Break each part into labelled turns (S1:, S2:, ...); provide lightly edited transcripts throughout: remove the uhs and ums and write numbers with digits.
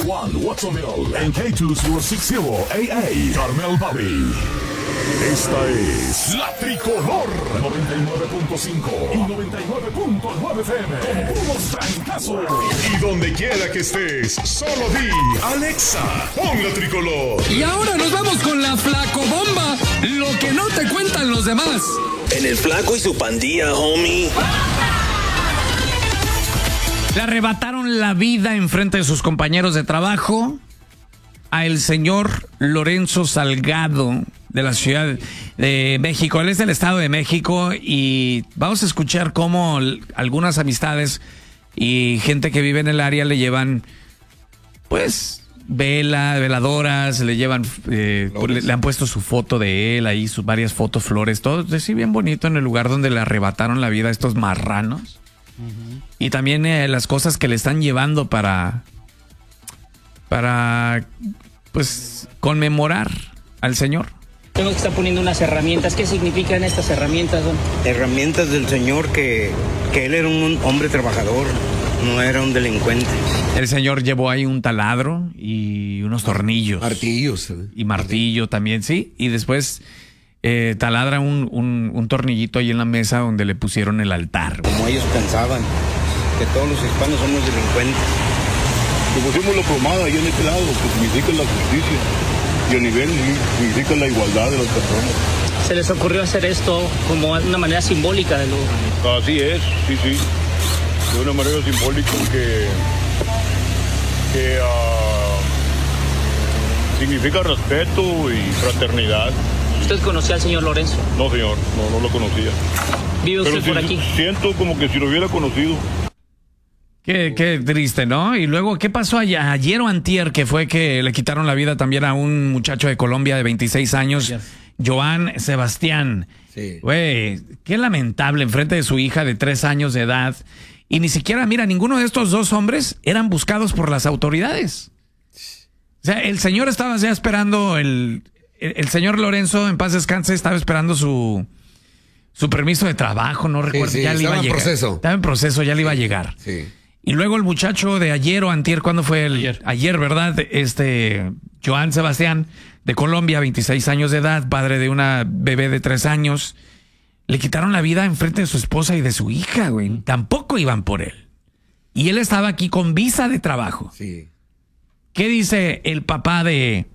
S1: K1 Watsonville and K2060AA Carmel Valley. Esta es la Tricolor 99.5 y 99.9 FM con puros trancazos. Y donde quiera que estés, solo di Alexa, pon la Tricolor.
S2: Y ahora nos vamos con la Flacobomba, lo que no te cuentan los demás.
S3: En el Flaco y su pandilla, homie.
S2: Le arrebataron la vida en frente de sus compañeros de trabajo a el señor Lorenzo Salgado de la Ciudad de México. Él es del Estado de México y vamos a escuchar cómo algunas amistades y gente que vive en el área le llevan, pues, veladoras, le llevan, le han puesto su foto de él ahí, sus varias fotos, flores, todo así bien bonito en el lugar donde le arrebataron la vida a estos marranos. Uh-huh. Y también las cosas que le están llevando para pues conmemorar al señor.
S4: Tengo que estar poniendo unas herramientas. ¿Qué significan estas herramientas, don?
S5: Herramientas del señor que él era un hombre trabajador, no era un delincuente.
S2: El señor llevó ahí un taladro y unos tornillos.
S6: Martillos.
S2: Y martillo también, sí. Y después taladra un tornillito ahí en la mesa donde le pusieron el altar.
S5: Como ellos pensaban, que todos los hispanos somos delincuentes.
S7: Le pusimos la plomada ahí en este lado, que significa la justicia. Y a nivel significa la igualdad de las personas.
S4: ¿Se les ocurrió hacer esto como una manera simbólica de lo...?
S7: Así es, sí. De una manera simbólica que significa respeto y fraternidad.
S4: ¿Usted conocía al señor Lorenzo?
S7: No, señor, no lo conocía.
S4: ¿Vive usted por aquí?
S7: Siento como que si lo hubiera conocido.
S2: Qué triste, ¿no? Y luego, ¿qué pasó ayer o antier? Que fue que le quitaron la vida también a un muchacho de Colombia de 26 años, Joan Sebastián. Sí. Güey, qué lamentable, enfrente de su hija de 3 años de edad. Y ni siquiera, mira, ninguno de estos dos hombres eran buscados por las autoridades. O sea, el señor estaba ya esperando, el señor Lorenzo, en paz descanse, estaba esperando su permiso de trabajo, no recuerdo,
S6: sí,
S2: ya le iba a llegar. Estaba en proceso, ya le iba a llegar.
S6: Sí.
S2: Y luego el muchacho de ayer o antier, ¿cuándo fue? Ayer, ¿verdad? Joan Sebastián, de Colombia, 26 años de edad, padre de una bebé de 3 años. Le quitaron la vida enfrente de su esposa y de su hija, güey. Tampoco iban por él. Y él estaba aquí con visa de trabajo.
S6: Sí.
S2: ¿Qué dice el papá de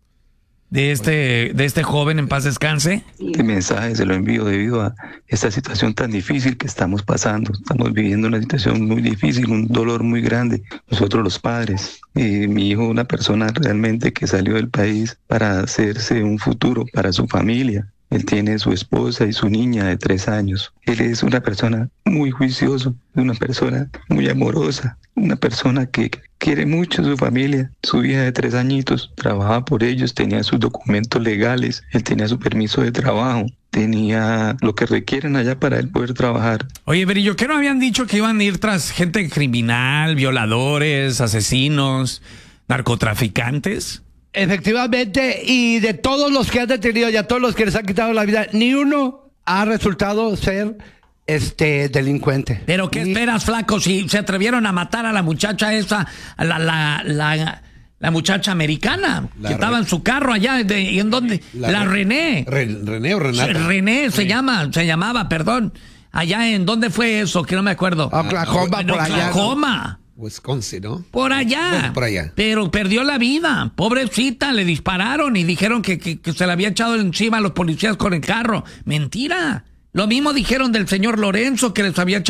S2: este joven, en paz descanse?
S8: Este mensaje se lo envío debido a esta situación tan difícil que estamos pasando. Estamos viviendo una situación muy difícil, un dolor muy grande. Nosotros los padres, mi hijo, una persona realmente que salió del país para hacerse un futuro para su familia. Él tiene su esposa y su niña de 3 años. Él es una persona muy juiciosa, una persona muy amorosa, una persona que quiere mucho a su familia. Su hija de 3 añitos trabajaba por ellos, tenía sus documentos legales, él tenía su permiso de trabajo, tenía lo que requieren allá para él poder trabajar.
S2: Oye, Berillo, ¿qué no habían dicho que iban a ir tras gente criminal, violadores, asesinos, narcotraficantes?
S9: Efectivamente, y de todos los que han detenido y a todos los que les han quitado la vida, ni uno ha resultado ser delincuente.
S2: ¿Pero qué esperas, flaco? Si se atrevieron a matar a la muchacha esa, la muchacha americana, que estaba en su carro allá, ¿y en dónde? La René.
S6: ¿René o Renata?
S2: René se llamaba, perdón. Allá, ¿en dónde fue eso? Que no me acuerdo.
S9: Oklahoma, por allá.
S2: Oklahoma.
S6: Wisconsin, ¿no?
S2: Por allá.
S6: Bueno, por allá.
S2: Pero perdió la vida. Pobrecita, le dispararon y dijeron que se le había echado encima a los policías con el carro. Mentira. Lo mismo dijeron del señor Lorenzo, que les había echado